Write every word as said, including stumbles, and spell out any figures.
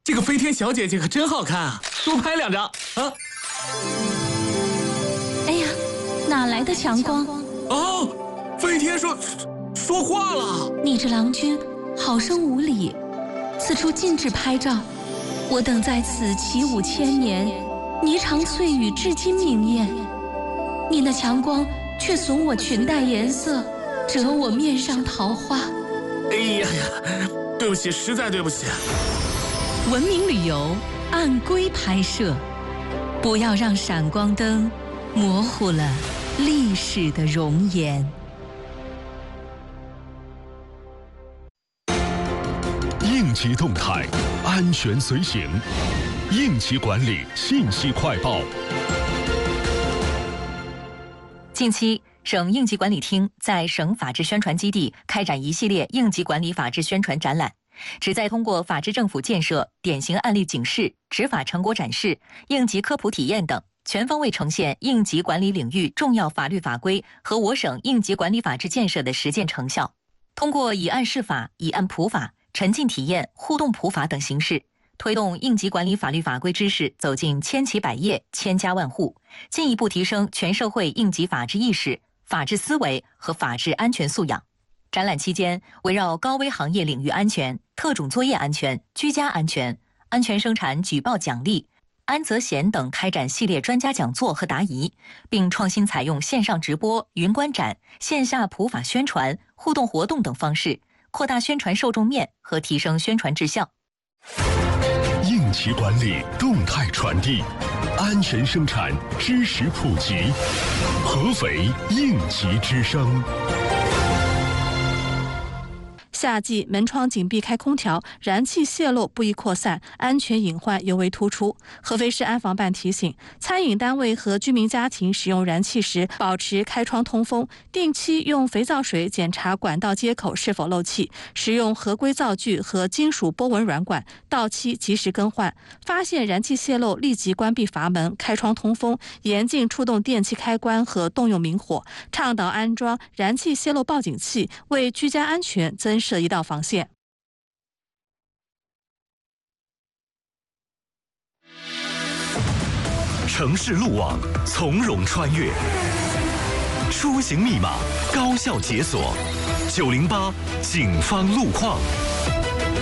这个飞天小姐姐可真好看啊，多拍两张啊！ 哎呀，哪来的强光？ 哦，飞天说说话了。 你这郎君好生无礼，此处禁止拍照。我等在此起舞千年，霓裳翠羽至今明艳。你那强光却损我裙带颜色，折我面上桃花。 哎呀呀，对不起，实在对不起。 文明旅游按规拍摄，不要让闪光灯模糊了历史的容颜。 应急动态，安全随行。应急管理信息快报。 近期，省应急管理厅在省法治宣传基地开展一系列应急管理法治宣传展览，旨在通过法治政府建设、典型案例警示、执法成果展示、应急科普体验等，全方位呈现应急管理领域重要法律法规和我省应急管理法治建设的实践成效。通过以案释法、以案普法、沉浸体验、互动普法等形式，推动应急管理法律法规知识走进千奇百业、千家万户，进一步提升全社会应急法治意识、法治思维和法治安全素养。展览期间，围绕高危行业领域安全、特种作业安全、居家安全、安全生产举报奖励、安责险等开展系列专家讲座和答疑，并创新采用线上直播、云观展、线下普法宣传、互动活动等方式，扩大宣传受众面和提升宣传质效。 应急管理动态传递，安全生产知识普及，合肥应急之声。 夏季门窗紧闭开空调，燃气泄漏不易扩散，安全隐患尤为突出。合肥市安防办提醒，餐饮单位和居民家庭使用燃气时，保持开窗通风，定期用肥皂水检查管道接口是否漏气，使用合规灶具和金属波纹软管，到期及时更换。发现燃气泄漏，立即关闭阀门，开窗通风，严禁触动电器开关和动用明火，倡导安装燃气泄漏报警器，为居家安全增设一道防线。 城市路网从容穿越，出行密码高效解锁。九零八警方路况。